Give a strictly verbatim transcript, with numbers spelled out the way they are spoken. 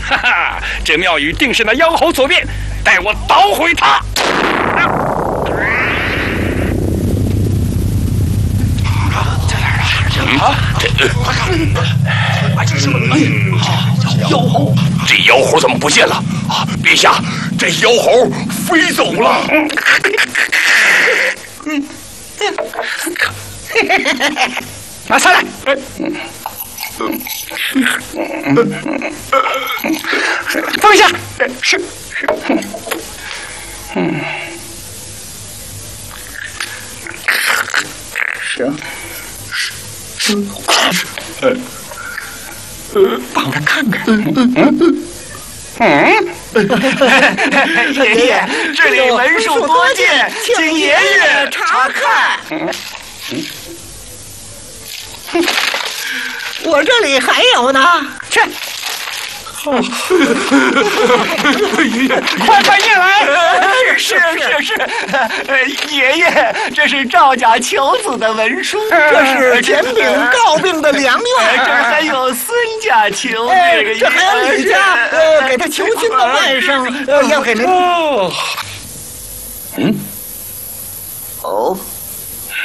哈哈，这庙宇定是那妖猴所变，待我捣毁他！在哪儿啊？啊，这这什么？妖猴！这妖猴怎么不见了？啊，陛下，这妖猴飞走了。嗯嗯，拿下来。放下。是是。嗯。行。呃呃，帮他看看。嗯嗯嗯。 爷爷，这里文书多见，请爷爷查看。嗯嗯。我这里还有呢， 去。快快进来！ 是是是，呃，爷爷，这是赵家求子的文书， 这是简禀告病的良药， 这还有孙家求这个，这还有李家，呃，给他求亲的外甥，呃，要给您。 嗯， 哦。